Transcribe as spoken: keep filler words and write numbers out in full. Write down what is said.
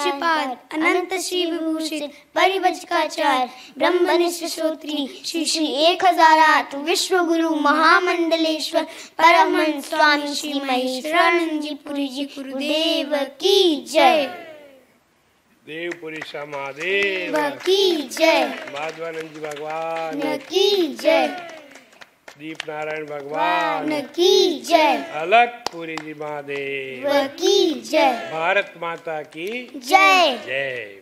पूज्यपाद अनंत श्री विभूषित परिवज्काचार्य ब्रह्मनिष्ठ श्रोत्री श्री श्री एक हजार आठ विश्व गुरु महामंडलेश्वर परमहंस स्वामी श्री महेश्वरानंद जी पुरी जी गुरुदेव की जय। देवपुरी महादेव की जय। माधवानंद जी भगवान की जय। दीप नारायण भगवान की जय। अलगपुरी जी महादेव की जय। भारत माता की जय। जय।